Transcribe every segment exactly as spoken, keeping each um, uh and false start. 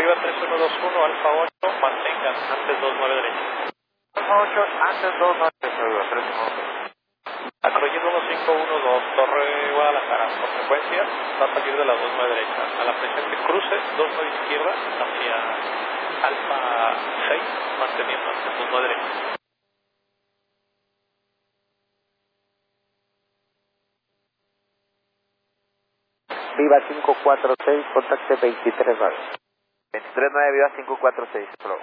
Viva tres uno dos uno, Alfa ocho, mantengan antes dos nueve derecha. Alfa ocho, antes dos nueve, tres uno. Acroyet uno cinco uno dos, Torre Guadalajara, por frecuencia, va a salir de la dos nueve derecha. A la presente cruce, dos nueve izquierda, hacia Alfa seis, manteniendo antes dos nueve derecha. Viva cinco cuatro seis, contacte veintitrés nueve. veintitrés nueve, Viva cinco cuatro seis, hello.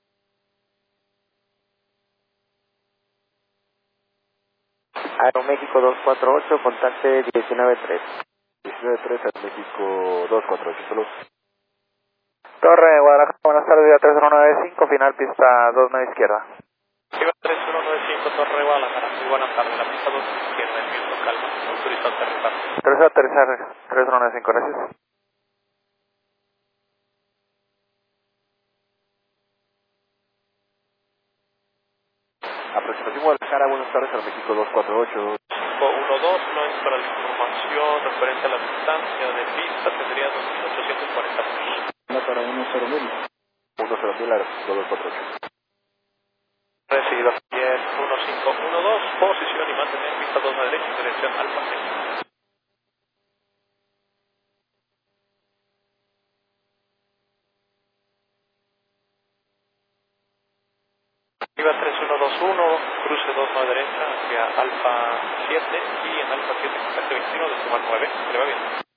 Aeroméxico dos cuatro ocho, contacte diecinueve tres. diecinueve tres, Aeroméxico dos cuatro ocho, hello. Torre Guadalajara, buenas tardes, Viva tres uno nueve cinco, final pista dos nueve izquierda. Viva tres uno nueve cinco, Torre Guadalajara, muy buenas tardes, la pista dos izquierda, el viento calma, autorizado aterrizar. Autorizado aterrizar, tres uno nueve cinco, gracias. Aproximación Guadalajara, buenas tardes, al México dos cuatro ocho. cinco uno dos, no es para la información referente a la distancia de pista, tendría dos mil ochocientos cuarenta pies. Una para uno cero mil. uno cero mil, Aeroméxico dos cuatro ocho. Recibido bien, uno cinco uno dos, posición y mantener pista dos a derecha, dirección Alfa seis. Viva tres uno dos uno, cruce dos nueve derecha hacia Alfa siete y en Alfa siete contacto veintiuno de sumar nueve, ¿le va bien?